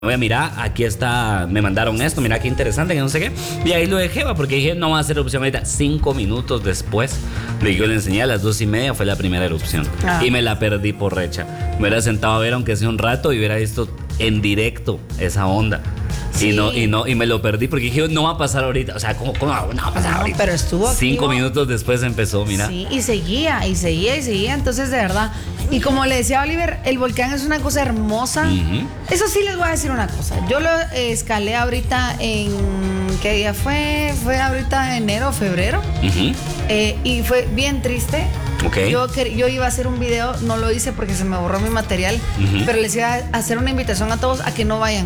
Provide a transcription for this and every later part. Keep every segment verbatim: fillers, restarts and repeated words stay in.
Voy a mirar, aquí está, me mandaron esto, mira qué interesante, que no sé qué. Y ahí lo dejé, va, porque dije, no va a ser erupción ahorita. Cinco minutos después de que yo le enseñé, a las dos y media fue la primera erupción. Ah. Y me la perdí por recha. Me hubiera sentado a ver, aunque sea un rato, y hubiera visto en directo esa onda. Sí. Y no, y no, y me lo perdí porque dije, no va a pasar ahorita. O sea, ¿cómo, cómo no va a pasar no, ahorita? Pero estuvo activo. Cinco minutos después empezó, mira. Sí, y seguía, y seguía, y seguía. Entonces, de verdad. Y como le decía Oliver, el volcán es una cosa hermosa. Uh-huh. Eso sí les voy a decir una cosa. Yo lo escalé ahorita en... ¿Qué día fue? Fue ahorita enero o febrero. Uh-huh. Eh, y fue bien triste. Okay. Yo, yo iba a hacer un video, no lo hice porque se me borró mi material. Uh-huh. Pero les iba a hacer una invitación a todos a que no vayan.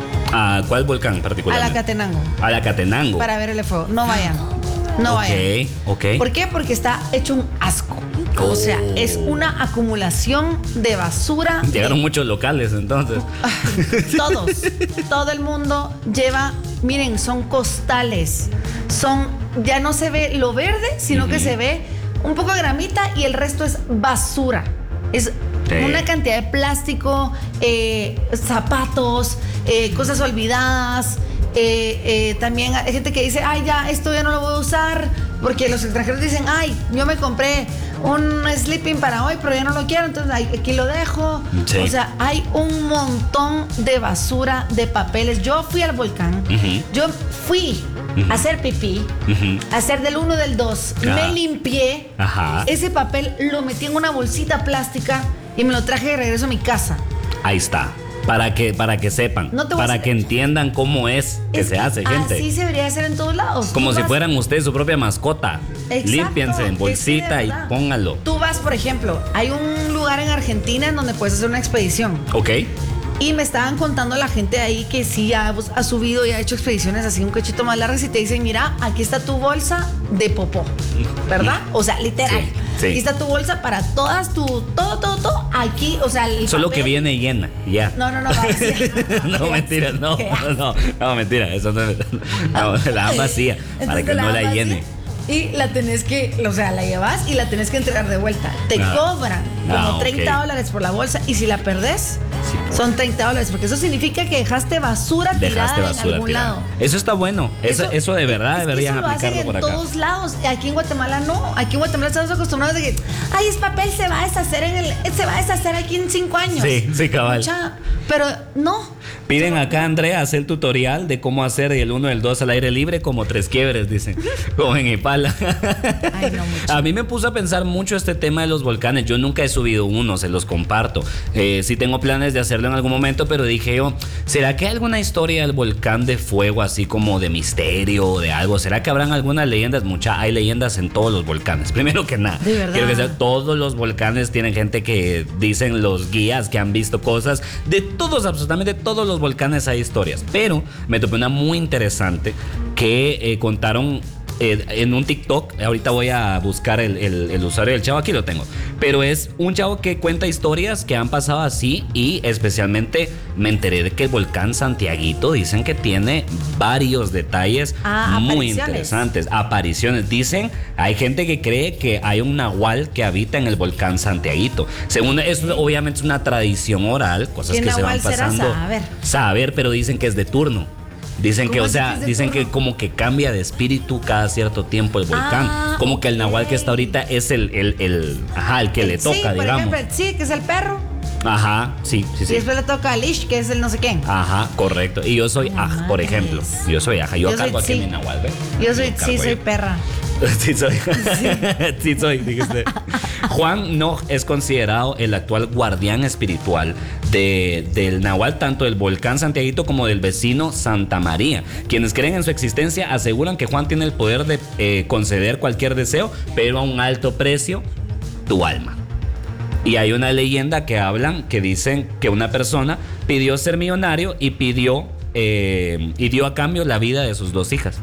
¿A cuál volcán en particular? A la Catenango. A la Catenango. Para ver el fuego. No vayan. No okay, vayan. Ok, ¿Por qué? Porque está hecho un asco. Oh. O sea, es una acumulación de basura. Llegaron de... muchos locales entonces. Todos. Todo el mundo lleva, miren, son costales. Son, ya no se ve lo verde, sino uh-huh. que se ve un poco de gramita y el resto es basura. Es sí. una cantidad de plástico, eh, zapatos, eh, cosas olvidadas. Eh, eh, también hay gente que dice, ay, ya, esto ya no lo voy a usar, porque los extranjeros dicen, ay, yo me compré un sleeping para hoy, pero ya no lo quiero, entonces aquí lo dejo. Sí. O sea, hay un montón de basura, de papeles. Yo fui al volcán, uh-huh. yo fui uh-huh. a hacer pipí, uh-huh. a hacer del uno, del dos, ah. me limpié, ajá. ese papel lo metí en una bolsita plástica y me lo traje de regreso a mi casa. Ahí está. Para que, para que sepan, no para que entiendan cómo es que es se que hace, gente. Así se debería hacer en todos lados. Como si vas... fueran ustedes su propia mascota. Exacto. Límpiense en bolsita es que y pónganlo. Tú vas, por ejemplo, hay un lugar en Argentina en donde puedes hacer una expedición. Ok. Y me estaban contando la gente ahí que sí ha, ha subido y ha hecho expediciones así un cachito más largas y te dicen, mira, aquí está tu bolsa de popó, ¿verdad? O sea, literal. Sí, sí. Aquí está tu bolsa para todas, tu, todo, todo, todo. Aquí, o sea, el solo papel. Que viene llena, ya. No, no, no, va vacía. No, mentira, no, no, no, no, mentira, eso no es, no, la dan vacía, para que no la vacía. Llene. Y la tenés que, o sea, la llevas y la tenés que entregar de vuelta. Te ah, cobran como ah, treinta okay. dólares por la bolsa y si la perdés, sí, pues. son treinta dólares, porque eso significa que dejaste basura tirada dejaste basura en algún tirada. Lado. Eso está bueno, eso, eso, eso de verdad es deberían eso aplicarlo lo por acá. En todos lados, aquí en Guatemala no, aquí en Guatemala estamos acostumbrados a que, ay, es papel, se va a deshacer en el, se va a deshacer aquí en cinco años. Sí, sí, cabal. Mucha, pero no. Piden acá, Andrea, hacer el tutorial de cómo hacer el uno, el dos al aire libre como tres quiebres, dicen, como en Ipala. Ay, no, mucho. A mí me puso a pensar mucho este tema de los volcanes. Yo nunca he subido uno, se los comparto. Eh, sí tengo planes de hacerlo en algún momento, pero dije yo, ¿será que hay alguna historia del volcán de fuego así como de misterio o de algo? ¿Será que habrán algunas leyendas? Mucha, hay leyendas en todos los volcanes. Primero que nada, de verdad. Quiero que sea, todos los volcanes tienen gente que dicen los guías que han visto cosas. De todos, absolutamente todos los volcanes hay historias. Pero me topé una muy interesante que eh, contaron Eh, en un TikTok. Ahorita voy a buscar el, el, el usuario del chavo, aquí lo tengo, pero es un chavo que cuenta historias que han pasado así. Y especialmente me enteré de que el volcán Santiaguito dicen que tiene varios detalles ah, muy interesantes, apariciones. Dicen, hay gente que cree que hay un nahual que habita en el volcán Santiaguito. Según eso, obviamente es una tradición oral, cosas que se van pasando saber? saber, pero dicen que es de turno. Dicen que, o sea, dicen que como que cambia de espíritu cada cierto tiempo el volcán. Ah, como que el nahual okay. que está ahorita es el, el, el ajá, el que el, le toca, sí, por digamos. Ejemplo, sí, que es el perro. Ajá, sí, sí, sí. Y después le toca a Lish, que es el no sé quién. Ajá, correcto. Y yo soy Aj, por ejemplo. Yo soy Aj. Yo, yo cargo soy, aquí sí. mi nahual, ¿ves? Yo soy, yo sí, soy perra. Sí soy. Sí, sí soy, dijiste. Juan Noj es considerado el actual guardián espiritual de, del nahual, tanto del volcán Santiaguito como del vecino Santa María. Quienes creen en su existencia aseguran que Juan tiene el poder de eh, conceder cualquier deseo, pero a un alto precio, tu alma. Y hay una leyenda que hablan, que dicen que una persona pidió ser millonario y pidió eh, y dio a cambio la vida de sus dos hijas.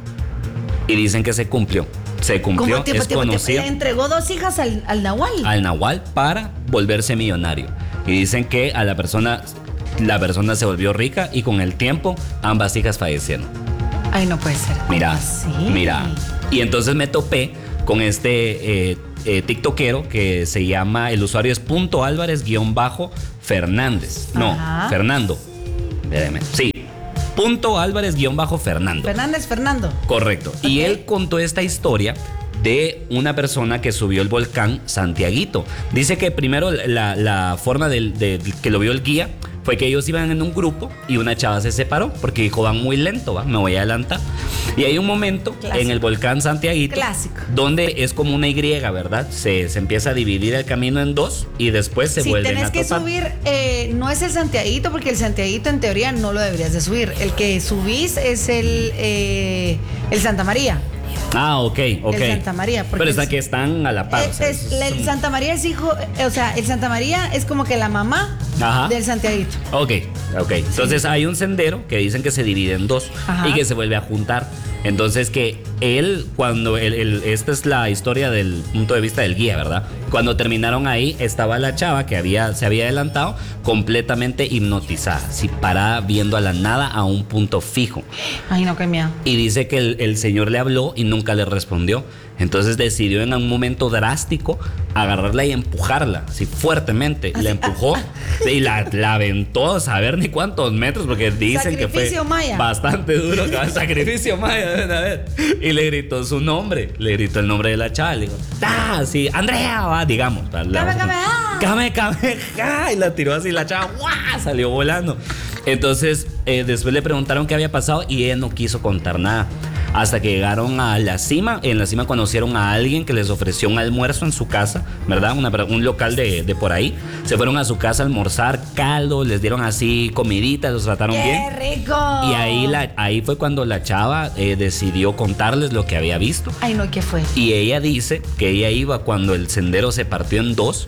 Y dicen que se cumplió. Se cumplió, ¿Cómo, tipo, es tipo, conocido. Le entregó dos hijas al, al nahual. Al nahual para volverse millonario. Y dicen que a la persona, la persona se volvió rica y con el tiempo ambas hijas fallecieron. Ay, no puede ser. Mira, así? mira. Y entonces me topé con este eh, eh, tiktokero que se llama, el usuario es punto Álvarez guión bajo Fernández. No, Ajá. Fernando. espérame. Sí. Punto Álvarez guión bajo Fernando. Fernández Fernando. Correcto. Okay. Y él contó esta historia de una persona que subió el volcán Santiaguito. Dice que primero la, la forma del, de, que lo vio el guía fue que ellos iban en un grupo y una chava se separó porque dijo, van muy lento, va, me voy a adelantar. Y hay un momento Clásico. en el volcán Santiaguito Clásico. donde es como una Y, ¿verdad? Se, se empieza a dividir el camino en dos y después se si vuelven a topar. Si tenés que subir, eh, no es el Santiaguito, porque el Santiaguito en teoría no lo deberías de subir. El que subís es el, eh, el Santa María. Ah, ok, ok. El Santa María. Pero es que están a la par. Es, o sea, es, es, el Santa María es hijo, o sea, el Santa María es como que la mamá Ajá. del Santiaguito. Ok, ok. Entonces sí. hay un sendero que dicen que se divide en dos Ajá. y que se vuelve a juntar. Entonces que él, cuando, el, el, esta es la historia del punto de vista del guía, ¿verdad? Cuando terminaron ahí, estaba la chava que había, se había adelantado completamente hipnotizada, así parada viendo a la nada a un punto fijo. Ay, no, qué miedo. Y dice que el, el señor le habló y nunca le respondió. Entonces decidió en un momento drástico agarrarla y empujarla, así fuertemente. Así, la empujó ah, ah. y la, la aventó a saber ni cuántos metros, porque dicen que fue maya. bastante duro. Sacrificio maya, a ver. Y le gritó su nombre, le gritó el nombre de la chava. Le dijo, ¡ah! Sí, Andrea, va, digamos. ¡Came, came, ah! ¡Came, came, ah! Y la tiró así, la chava, ¡guau! Salió volando. Entonces, eh, después le preguntaron qué había pasado y ella no quiso contar nada. Hasta que llegaron a la cima. En la cima conocieron a alguien que les ofreció un almuerzo en su casa, ¿verdad? Una, un local de, de por ahí. Se fueron a su casa a almorzar, caldo, les dieron así comiditas, los trataron ¡Qué bien. ¡Qué rico! Y ahí, la, ahí fue cuando la chava eh, decidió contarles lo que había visto. Ay, no, ¿qué fue? Y ella dice que ella iba cuando el sendero se partió en dos,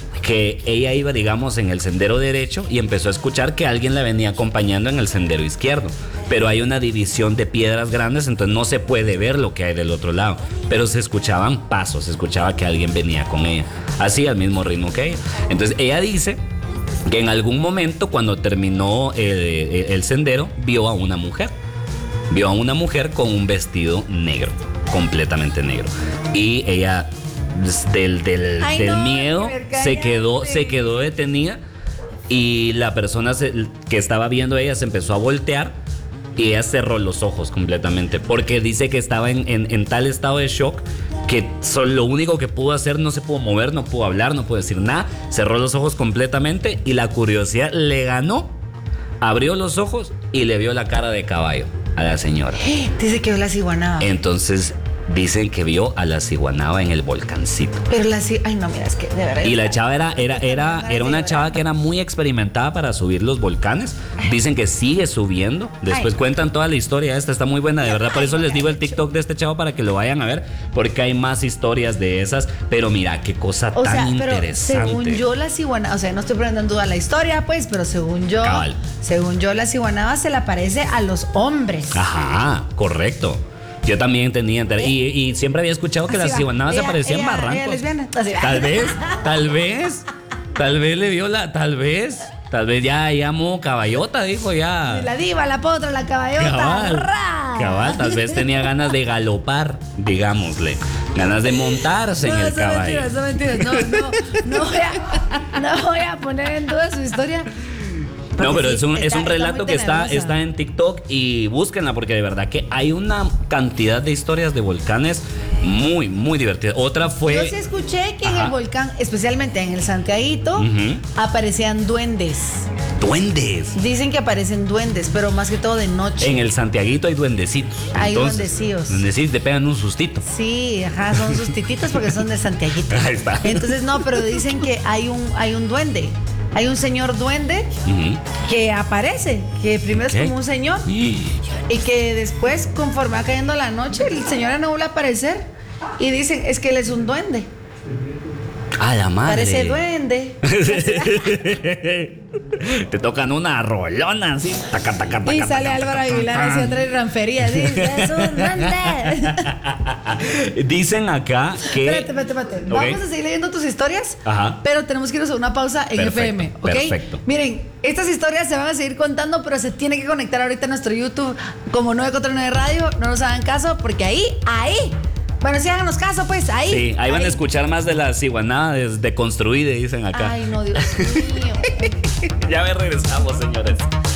que ella iba, digamos, en el sendero derecho y empezó a escuchar que alguien la venía acompañando en el sendero izquierdo. Pero hay una división de piedras grandes, entonces no se puede ver lo que hay del otro lado. Pero se escuchaban pasos, se escuchaba que alguien venía con ella, así al mismo ritmo que ella. Entonces ella dice que en algún momento, cuando terminó el, el sendero, vio a una mujer. Vio a una mujer con un vestido negro, completamente negro. Y ella... del, del, Ay, del no, miedo se quedó, se quedó detenida y la persona se, que estaba viendo a ella se empezó a voltear y ella cerró los ojos completamente porque dice que estaba en, en, en tal estado de shock que solo lo único que pudo hacer, no se pudo mover, no pudo hablar, no pudo decir nada, cerró los ojos completamente y la curiosidad le ganó, abrió los ojos y le vio la cara de caballo a la señora. Dice que vio la ciguanaba. Entonces dicen que vio a la ciguanaba en el volcancito. Pero la ay no, mira, es que de verdad. Y la chava era, era, era, era una chava que era muy experimentada para subir los volcanes. Dicen que sigue subiendo. Después ay. cuentan toda la historia. Esta está muy buena, de verdad. Por eso les digo el TikTok de este chavo para que lo vayan a ver, porque hay más historias de esas. Pero mira, qué cosa o tan sea, pero interesante. Según yo, la ciguanaba, o sea, no estoy poniendo en duda la historia, pues, pero según yo, Cabal. según yo, la ciguanaba se le aparece a los hombres. Ajá, correcto. Yo también tenía, y, y siempre había escuchado que las ciguanabas se aparecían en barrancos. Tal vez, tal vez, tal vez le vio la, tal vez, tal vez ya llamó caballota, dijo ya. La diva, la potra, la caballota. Cabal, cabal, tal vez tenía ganas de galopar, digámosle, ganas de montarse no, en el son caballo. Mentiras, son mentiras. No, no, no voy a, no voy a poner en duda su historia. No, pero sí, es un, está, es un relato que está, está en TikTok y búsquenla porque de verdad que hay una cantidad de historias de volcanes muy, muy divertidas. Otra fue... Yo sí escuché que Ajá. en el volcán, especialmente en el Santiaguito, uh-huh. aparecían duendes. ¿Duendes? Dicen que aparecen duendes, pero más que todo de noche. En el Santiaguito hay duendecitos. Hay duendecillos. Duendecitos te pegan un sustito. Sí, ajá, son sustititos porque son del Santiaguito. Ahí está. Entonces, no, pero dicen que hay un, hay un duende. Hay un señor duende uh-huh. que aparece, que primero ¿Qué? es como un señor uh. y que después, conforme va cayendo la noche, el señor no vuelve a aparecer y dicen, es que él es un duende. A la madre. Parece duende. Te tocan una rolona así. Taca, taca, taca, y sale taca, Álvaro taca, Aguilar hacia otra ranfería. Dice, es un duende. Dicen acá que. Espérate, espérate, espérate. Okay. Vamos a seguir leyendo tus historias. Ajá. Pero tenemos que irnos a una pausa en perfecto, F M. ¿Ok? Perfecto. Miren, estas historias se van a seguir contando, pero se tiene que conectar ahorita a nuestro YouTube como nueve cuatro nueve Radio. No nos hagan caso, porque ahí, ahí. Bueno, sí, háganos caso, pues, ahí. Sí, ahí, ahí. van a escuchar más de la ciguanada deconstruida, dicen acá. Ay, no, Dios mío. Ya me regresamos, señores.